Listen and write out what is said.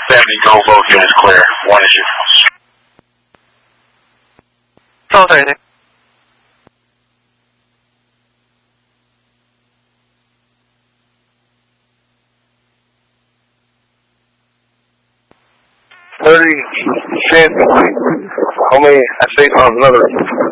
70, go both units clear. 1 issue. Oh, sorry, there. How many essays on another?